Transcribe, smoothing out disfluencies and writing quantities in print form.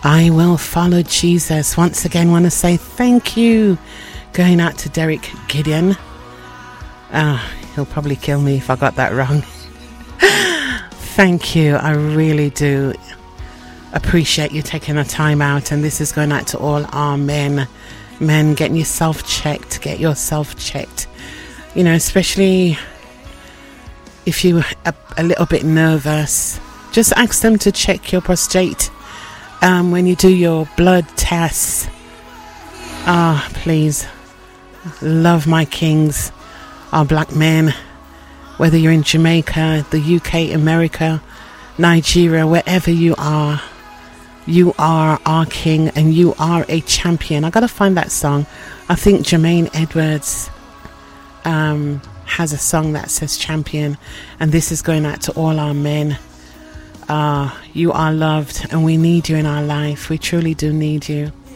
I will follow Jesus. Once again, want to say thank you. Going out to Derek Gideon. He'll probably kill me if I got that wrong. Thank you. I really do appreciate you taking the time out. And this is going out to all our men. Men, getting yourself checked. Get yourself checked. You know, especially if you're a little bit nervous. Just ask them to check your prostate. When you do your blood tests, please, love my kings, our black men, whether you're in Jamaica, the UK, America, Nigeria, wherever you are our king and you are a champion. I gotta find that song. I think Jermaine Edwards has a song that says champion, and this is going out to all our men. You are loved and we need you in our life. We truly do need you.